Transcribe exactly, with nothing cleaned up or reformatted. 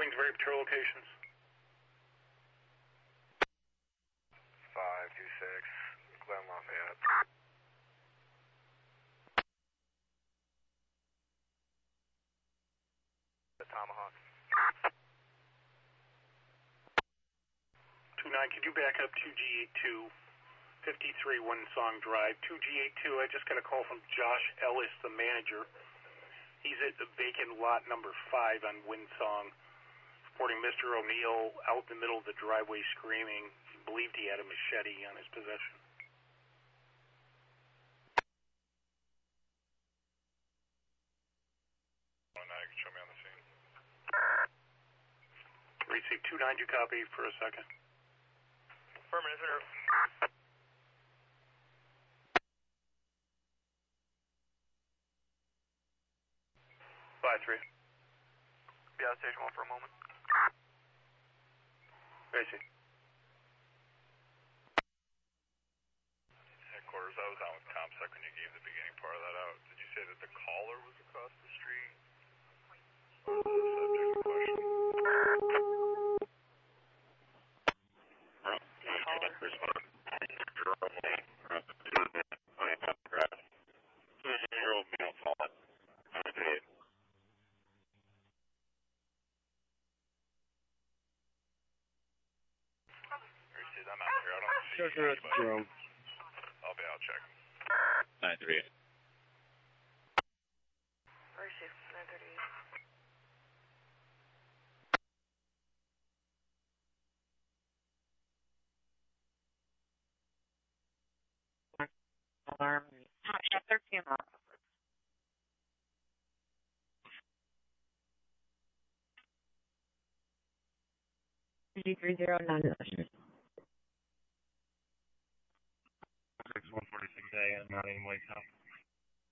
Queensbury patrol locations. five two six, Glen Lafayette. The Tomahawk. two nine, could you back up two G eighty-two, fifty-three Windsong Drive? two G eighty-two, I just got a call from Josh Ellis, the manager. He's at the vacant lot number five on Windsong, reporting Mister O'Neill out in the middle of the driveway screaming. He believed he had a machete on his possession. Show me on the scene. Receive two nine, you copy for a second? Affirmative, sir. five three. Be out of station one for a moment. Receive. Headquarters, I was on with ComSec when you gave the beginning part of that out. Did you say that the caller was across the street? Or was the subject in question? I'm out here. I don't see Sure, sure, anybody. Jerome. I'll be out checking. nine three eight. Where is she? nine thirty-eight. Alarm. Shut thirteen off. three zero nine. six one forty-six A, I'm not in White House.